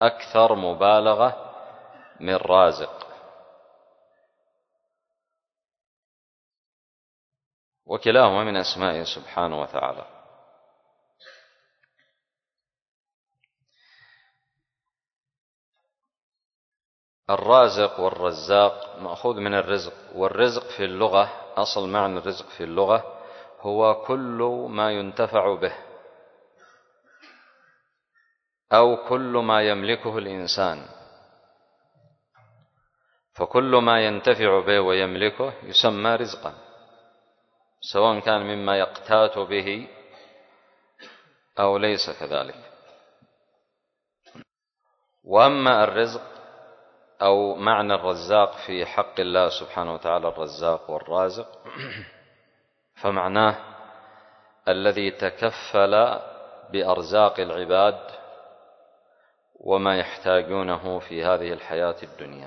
أكثر مبالغة من رازق، وكلاهما من أسمائه سبحانه وتعالى. الرازق والرزاق مأخوذ من الرزق، والرزق في اللغة أصل معنى الرزق في اللغة هو كل ما ينتفع به أو كل ما يملكه الإنسان، فكل ما ينتفع به ويملكه يسمى رزقا، سواء كان مما يقتات به أو ليس كذلك. وأما الرزق أو معنى الرزاق في حق الله سبحانه وتعالى، الرزاق والرازق، فمعناه الذي تكفل بأرزاق العباد وما يحتاجونه في هذه الحياة الدنيا.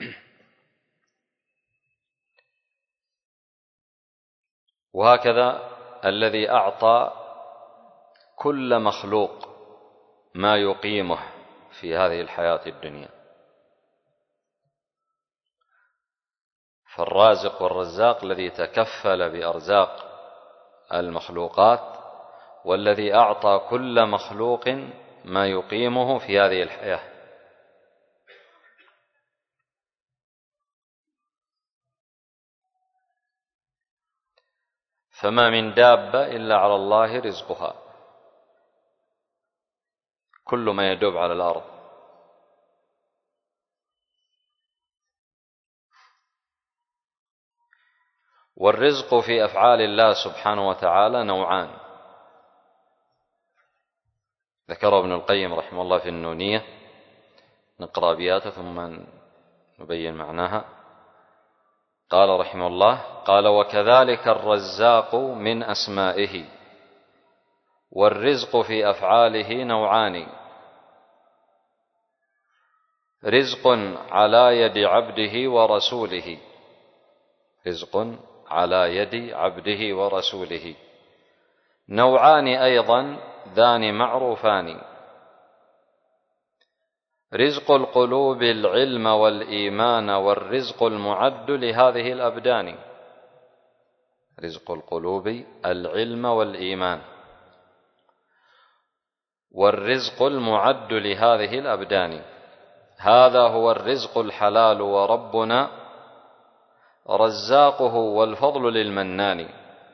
وهكذا الذي أعطى كل مخلوق ما يقيمه في هذه الحياة الدنيا. فالرازق والرزاق الذي تكفل بأرزاق المخلوقات، والذي أعطى كل مخلوق ما يقيمه في هذه الحياة. فما من دابة إلا على الله رزقها، كل ما يدب على الأرض. والرزق في أفعال الله سبحانه وتعالى نوعان، ذكره ابن القيم رحمه الله في النونية. نقرأ أبياته ثم نبين معناها. قال رحمه الله: قال: وكذلك الرزاق من أسمائه، والرزق في أفعاله نوعان: رزق على يد عبده ورسوله، رزق على يد عبده ورسوله. نوعان أيضا ذان معروفان: رزق القلوب العلم والإيمان، والرزق المعد لهذه الأبدان. رزق القلوب العلم والإيمان، والرزق المعد لهذه الأبدان. هذا هو الرزق الحلال، وربنا رزاقه، والفضل للمنان.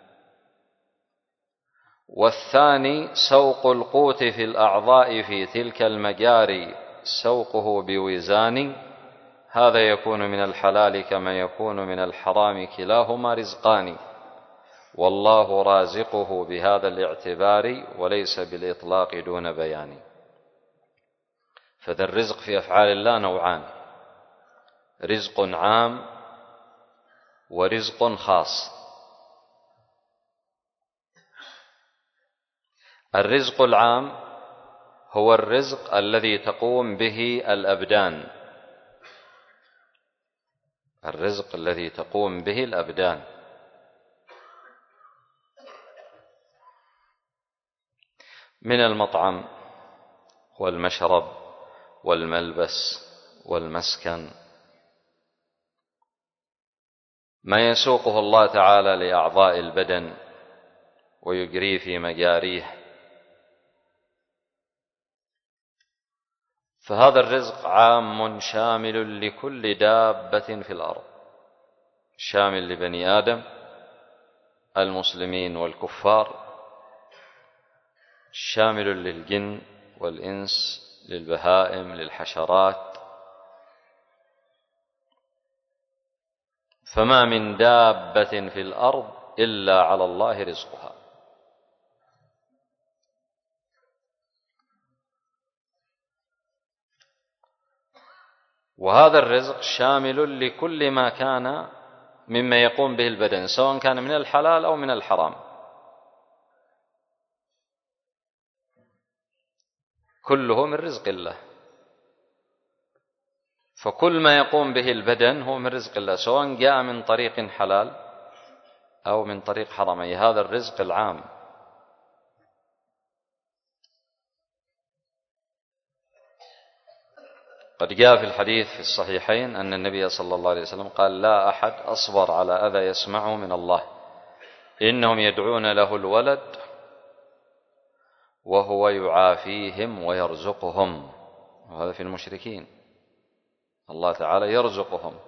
والثاني سوق القوت في الأعضاء في تلك المجاري، سوقه بوزان. هذا يكون من الحلال كما يكون من الحرام، كلاهما رزقان، والله رازقه بهذا الاعتبار، وليس بالإطلاق دون بيان. فذا الرزق في أفعال الله نوعان: رزق عام ورزق خاص. الرزق العام هو الرزق الذي تقوم به الأبدان، الرزق الذي تقوم به الأبدان، من المطعم والمشرب والملبس والمسكن، ما يسوقه الله تعالى لأعضاء البدن ويجريه في مجاريه. فهذا الرزق عام شامل لكل دابة في الأرض، شامل لبني آدم المسلمين والكفار، شامل للجن والإنس، للبهائم، للحشرات. فما من دابة في الأرض إلا على الله رزقها. وهذا الرزق شامل لكل ما كان مما يقوم به البدن، سواء كان من الحلال أو من الحرام، كله من رزق الله. فكل ما يقوم به البدن هو من رزق الله، سواء جاء من طريق حلال أو من طريق حرام، أي هذا الرزق العام. قد جاء في الحديث في الصحيحين أن النبي صلى الله عليه وسلم قال: لا أحد أصبر على أذى يسمعه من الله، إنهم يدعون له الولد وهو يعافيهم ويرزقهم. وهذا في المشركين، الله تعالى يرزقهم.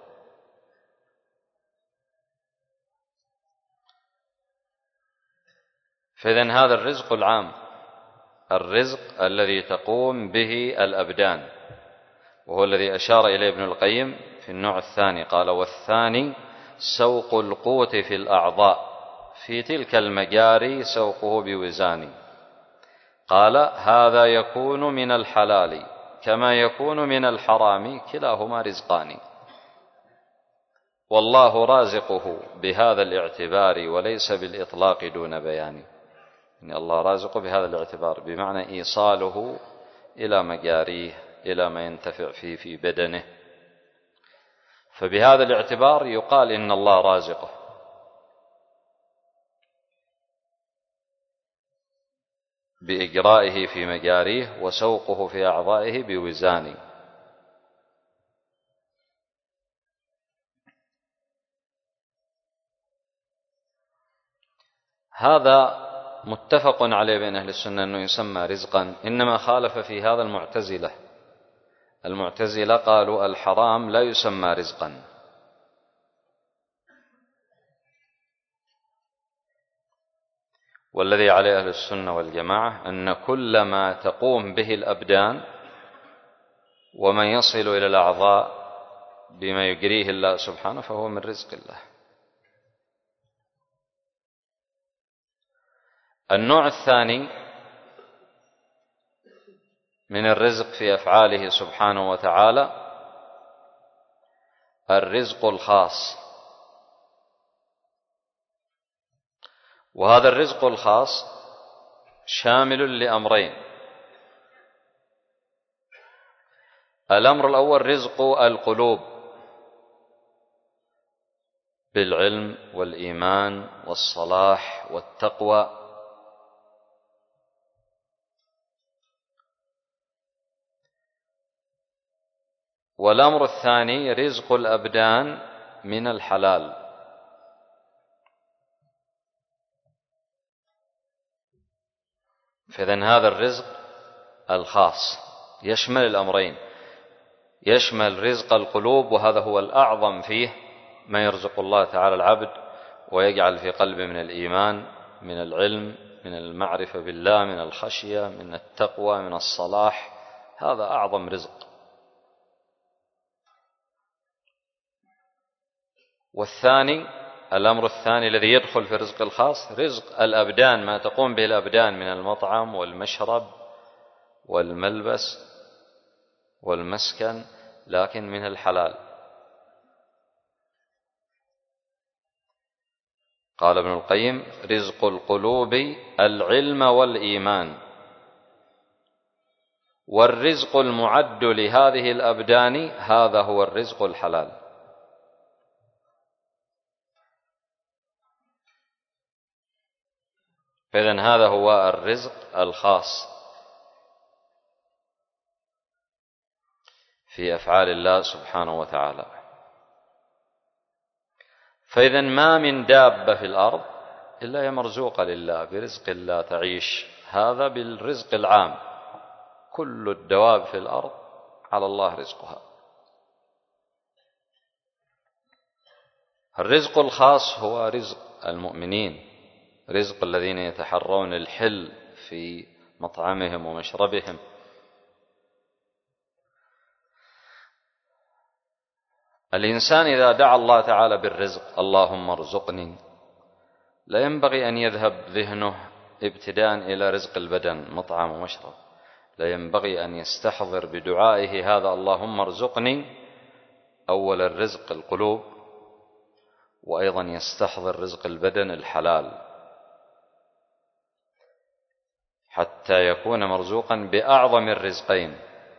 فإذن هذا الرزق العام، الرزق الذي تقوم به الأبدان، وهو الذي أشار إليه ابن القيم في النوع الثاني. قال: والثاني سوق القوت في الأعضاء، في تلك المجاري سوقه بوزان. قال: هذا يكون من الحلال كما يكون من الحرام، كلاهما رزقان، والله رازقه بهذا الاعتبار وليس بالإطلاق دون بيان. إن الله رازقه بهذا الاعتبار، بمعنى إيصاله إلى مجاريه، إلى ما ينتفع فيه في بدنه. فبهذا الاعتبار يقال إن الله رازقه. بإجرائه في مجاريه وسوقه في أعضائه بوزان. هذا متفق عليه بين أهل السنة أنه يسمى رزقا، إنما خالف في هذا المعتزلة. المعتزلة قالوا الحرام لا يسمى رزقا، والذي عليه أهل السنة والجماعة أن كل ما تقوم به الأبدان وما يصل إلى الأعضاء بما يجريه الله سبحانه فهو من رزق الله. النوع الثاني من الرزق في أفعاله سبحانه وتعالى الرزق الخاص. وهذا الرزق الخاص شامل لأمرين: الأمر الأول رزق القلوب بالعلم والإيمان والصلاح والتقوى، والأمر الثاني رزق الأبدان من الحلال. فإذن هذا الرزق الخاص يشمل الأمرين، يشمل رزق القلوب، وهذا هو الأعظم فيه، ما يرزق الله تعالى العبد ويجعل في قلبه من الإيمان، من العلم، من المعرفة بالله، من الخشية، من التقوى، من الصلاح. هذا أعظم رزق. والثاني، الأمر الثاني الذي يدخل في الرزق الخاص رزق الأبدان، ما تقوم به الأبدان من المطعم والمشرب والملبس والمسكن، لكن من الحلال. قال ابن القيم: رزق القلوب العلم والإيمان، والرزق المعد لهذه الأبدان هذا هو الرزق الحلال. فإذن هذا هو الرزق الخاص في أفعال الله سبحانه وتعالى. فإذن ما من دابة في الأرض إلا هي مرزوقة لله برزق الله تعيش، هذا بالرزق العام. كل الدواب في الأرض على الله رزقها. الرزق الخاص هو رزق المؤمنين، رزق الذين يتحرون الحل في مطعمهم ومشربهم. الإنسان إذا دعا الله تعالى بالرزق: اللهم ارزقني، لا ينبغي أن يذهب ذهنه ابتداء إلى رزق البدن، مطعم ومشرب. لا ينبغي أن يستحضر بدعائه هذا اللهم ارزقني أول الرزق القلوب، وأيضا يستحضر رزق البدن الحلال، حتى يكون مرزوقا بأعظم الرزقين.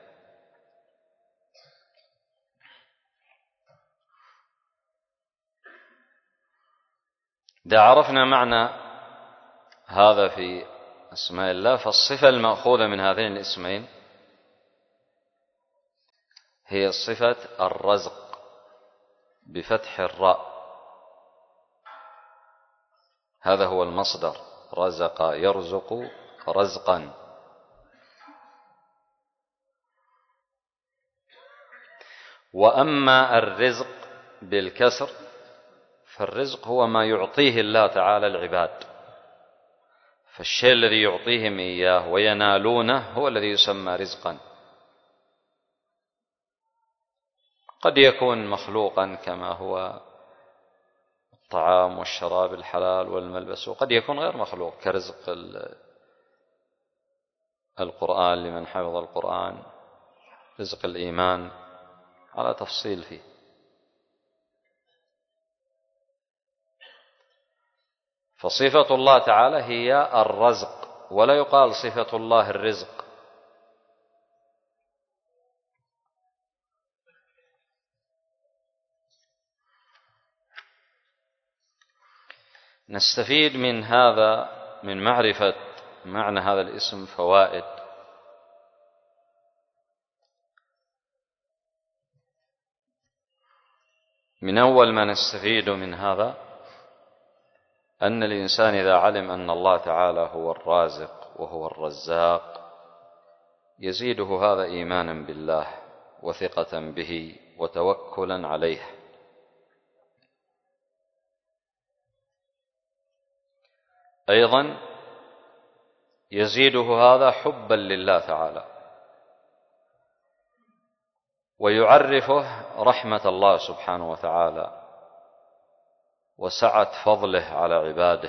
إذا عرفنا معنى هذا في أسماء الله، فالصفة المأخوذة من هذين الاسمين هي صفة الرزق بفتح الراء، هذا هو المصدر، رزق يرزق رزقا. وأما الرزق بالكسر فالرزق هو ما يعطيه الله تعالى العباد، فالشيء الذي يعطيهم إياه وينالونه هو الذي يسمى رزقا. قد يكون مخلوقا كما هو الطعام والشراب الحلال والملبس، وقد يكون غير مخلوق كرزق القرآن لمن حفظ القرآن، رزق الإيمان، على تفصيل فيه. فصفة الله تعالى هي الرزق، ولا يقال صفة الله الرزق. نستفيد من هذا، من معرفة معنى هذا الاسم، فوائد. من أول ما نستفيد من هذا أن الإنسان إذا علم أن الله تعالى هو الرازق وهو الرزاق يزيده هذا إيمانا بالله وثقة به وتوكلا عليه. أيضا يزيده هذا حبا لله تعالى، ويعرفه رحمة الله سبحانه وتعالى وسعة فضله على عباده.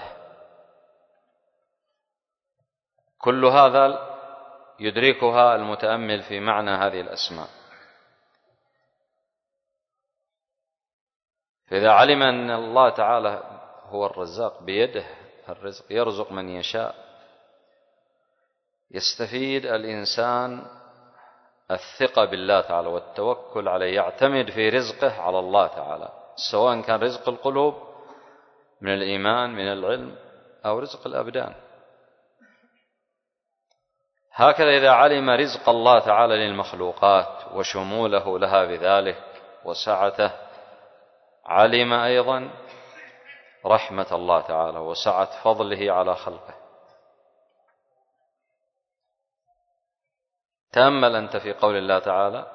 كل هذا يدركها المتأمل في معنى هذه الأسماء. فإذا علم أن الله تعالى هو الرزاق بيده الرزق، يرزق من يشاء، يستفيد الإنسان الثقة بالله تعالى والتوكل عليه، يعتمد في رزقه على الله تعالى، سواء كان رزق القلوب من الإيمان من العلم أو رزق الأبدان. هكذا إذا علم رزق الله تعالى للمخلوقات وشموله لها بذلك وسعته، علم أيضا رحمة الله تعالى وسعة فضله على خلقه. تأمل أنت في قول الله تعالى: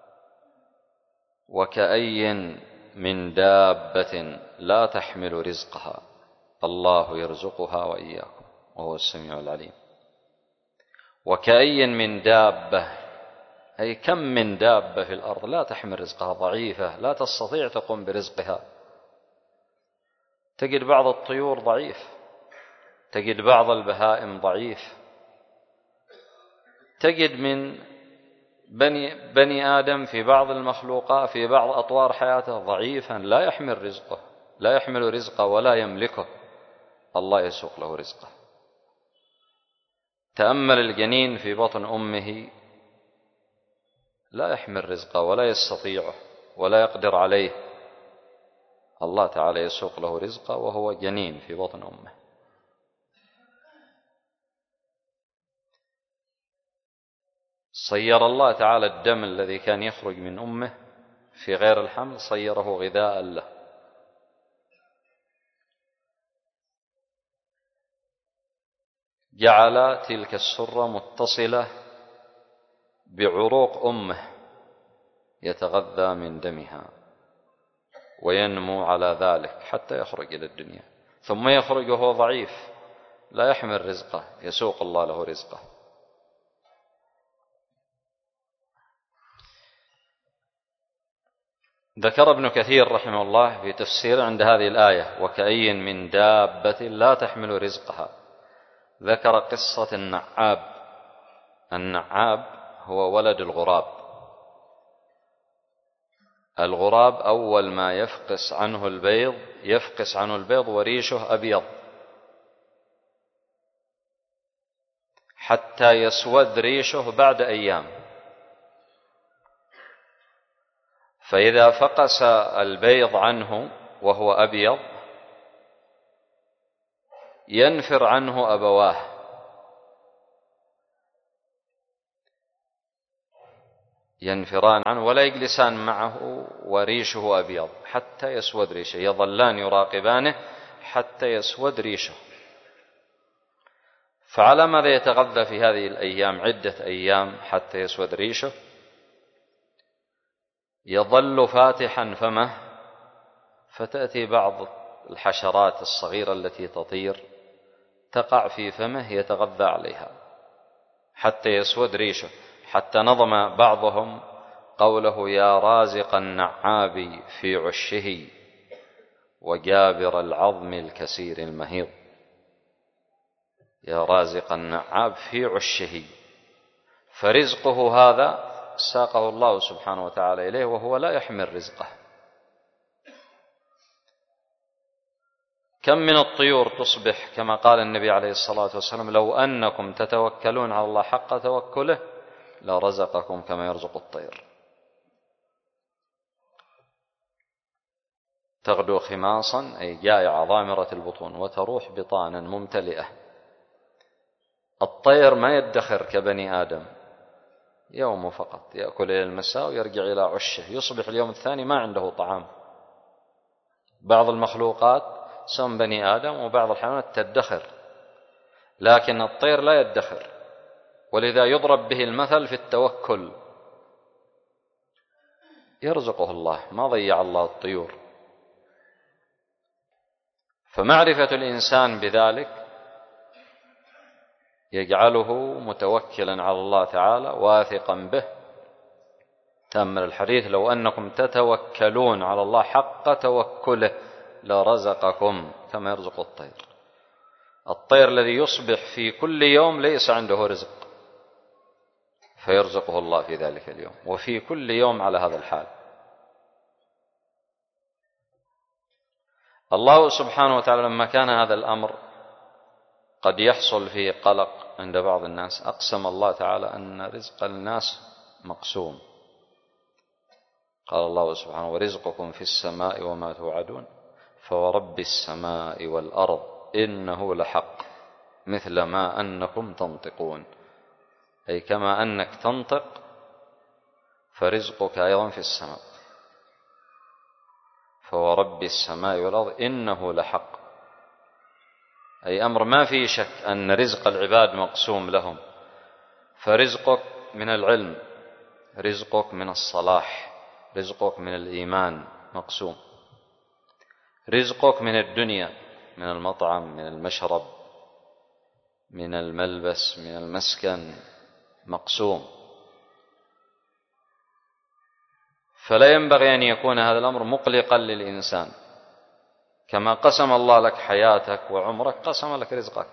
وكأي من دابة لا تحمل رزقها الله يرزقها وإياكم وهو السميع العليم. وكأي من دابة، أي كم من دابة في الأرض لا تحمل رزقها، ضعيفة لا تستطيع تقوم برزقها. تجد بعض الطيور ضعيف، تجد بعض البهائم ضعيف، تجد من بني آدم في بعض المخلوقات في بعض أطوار حياته ضعيفا لا يحمل رزقه، لا يحمل رزقه ولا يملكه، الله يسوق له رزقه. تأمل الجنين في بطن أمه لا يحمل رزقه ولا يستطيعه ولا يقدر عليه، الله تعالى يسوق له رزقه وهو جنين في بطن أمه. صير الله تعالى الدم الذي كان يخرج من أمه في غير الحمل، صيره غذاء له. جعل تلك السرة متصلة بعروق أمه يتغذى من دمها وينمو على ذلك حتى يخرج إلى الدنيا، ثم يخرج وهو ضعيف لا يحمل رزقه، يسوق الله له رزقه. ذكر ابن كثير رحمه الله في تفسير عند هذه الآية: وكأي من دابة لا تحمل رزقها، ذكر قصة النعاب. النعاب هو ولد الغراب. الغراب أول ما يفقس عنه البيض، يفقس عنه البيض وريشه أبيض حتى يسود ريشه بعد أيام، فإذا فقس البيض عنه وهو أبيض ينفر عنه أبواه، ينفران عنه ولا يجلسان معه وريشه أبيض حتى يسود ريشه، يظلان يراقبانه حتى يسود ريشه. فعلى ماذا يتغذى في هذه الأيام عدة أيام حتى يسود ريشه؟ يظل فاتحا فمه، فتأتي بعض الحشرات الصغيرة التي تطير تقع في فمه يتغذى عليها حتى يسود ريشه، حتى نظم بعضهم قوله: يا رازق النعاب في عشه وجابر العظم الكسير المهيض. يا رازق النعاب في عشه، فرزقه هذا ساقه الله سبحانه وتعالى إليه وهو لا يحمل رزقه. كم من الطيور تصبح كما قال النبي عليه الصلاة والسلام: لو أنكم تتوكلون على الله حق توكله لرزقكم كما يرزق الطير. تغدو خماصا أي جائعة ضامرة البطون، وتروح بطانا ممتلئة. الطير ما يدخر كبني آدم، يوم فقط يأكل إلى المساء ويرجع إلى عشه، يصبح اليوم الثاني ما عنده طعام. بعض المخلوقات سواء بني آدم وبعض الحيوانات تدخر، لكن الطير لا يدخر، ولذا يضرب به المثل في التوكل. يرزقه الله، ما ضيع الله الطيور. فمعرفة الإنسان بذلك يجعله متوكلا على الله تعالى واثقا به. تأمل الحديث: لو أنكم تتوكلون على الله حق توكله لرزقكم كما يرزق الطير. الطير الذي يصبح في كل يوم ليس عنده رزق، فيرزقه الله في ذلك اليوم وفي كل يوم على هذا الحال. الله سبحانه وتعالى لما كان هذا الأمر قد يحصل فيه قلق عند بعض الناس، أقسم الله تعالى أن رزق الناس مقسوم. قال الله سبحانه: ورزقكم في السماء وما توعدون فورب السماء والأرض إنه لحق مثل ما أنكم تنطقون. أي كما أنك تنطق فرزقك أيضا في السماء. فورب السماء والأرض إنه لحق، أي أمر ما فيه شك أن رزق العباد مقسوم لهم. فرزقك من العلم، رزقك من الصلاح، رزقك من الإيمان مقسوم. رزقك من الدنيا، من المطعم، من المشرب، من الملبس، من المسكن مقسوم. فلا ينبغي أن يكون هذا الأمر مقلقا للإنسان. كما قسم الله لك حياتك وعمرك قسم لك رزقك.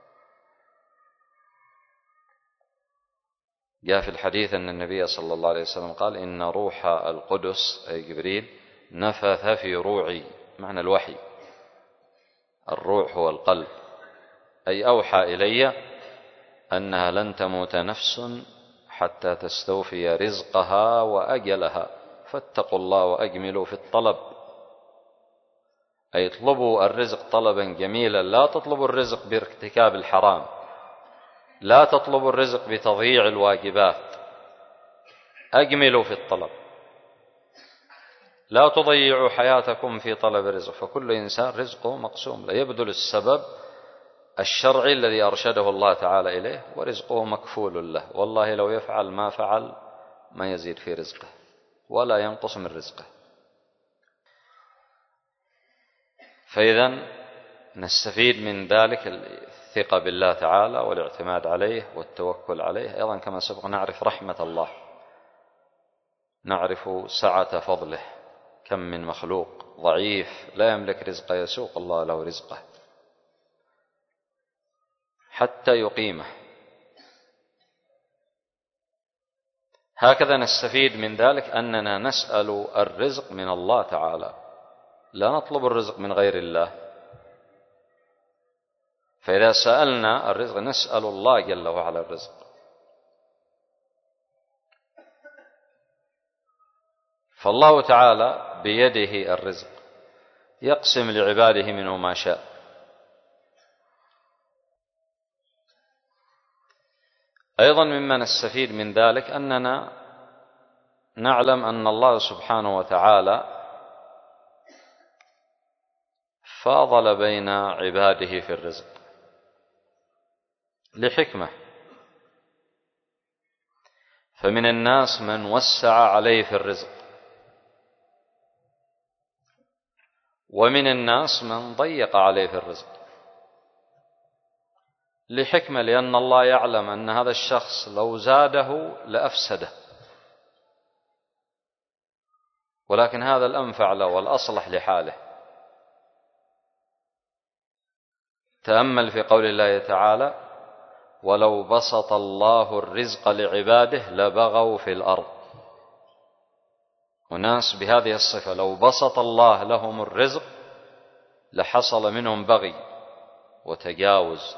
جاء في الحديث أن النبي صلى الله عليه وسلم قال: إن روح القدس أي جبريل نفث في روعي، معنى الوحي. الروح هو القلب، أي أوحى إلي أنها لن تموت نفس حتى تستوفي رزقها وأجلها، فاتقوا الله وأجملوا في الطلب. أي اطلبوا الرزق طلبا جميلا، لا تطلبوا الرزق بارتكاب الحرام، لا تطلبوا الرزق بتضييع الواجبات، أجملوا في الطلب، لا تضيعوا حياتكم في طلب الرزق. فكل إنسان رزقه مقسوم، لا يبذل السبب الشرعي الذي أرشده الله تعالى إليه، ورزقه مكفول له. والله لو يفعل ما فعل ما يزيد في رزقه ولا ينقص من رزقه. فإذا نستفيد من ذلك الثقة بالله تعالى والاعتماد عليه والتوكل عليه. أيضا كما سبق نعرف رحمة الله، نعرف سعة فضله. كم من مخلوق ضعيف لا يملك رزقه يسوق الله له رزقه حتى يقيمه. هكذا نستفيد من ذلك أننا نسأل الرزق من الله تعالى، لا نطلب الرزق من غير الله. فإذا سألنا الرزق نسأل الله جل وعلا الرزق. فالله تعالى بيده الرزق، يقسم لعباده منه ما شاء. أيضا مما نستفيد من ذلك أننا نعلم أن الله سبحانه وتعالى فاضل بين عباده في الرزق لحكمة، فمن الناس من وسع عليه في الرزق، ومن الناس من ضيق عليه في الرزق لحكمة، لأن الله يعلم أن هذا الشخص لو زاده لأفسده، ولكن هذا الأنفع له والأصلح لحاله. تأمل في قول الله تعالى: ولو بسط الله الرزق لعباده لبغوا في الأرض. وناس بهذه الصفة لو بسط الله لهم الرزق لحصل منهم بغي وتجاوز،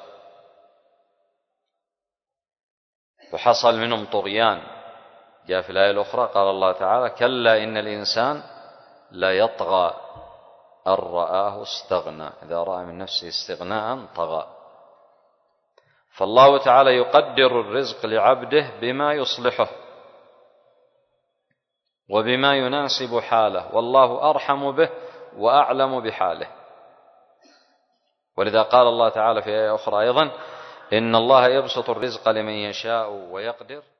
وحصل منهم طغيان. جاء في الآية الأخرى قال الله تعالى: كلا إن الإنسان لا يطغى أن رآه استغنى، إذا رأى من نفسه استغناء طغى. فالله تعالى يقدر الرزق لعبده بما يصلحه وبما يناسب حاله، والله أرحم به وأعلم بحاله. ولذا قال الله تعالى في آية أخرى أيضا: إن الله يبسط الرزق لمن يشاء ويقدر.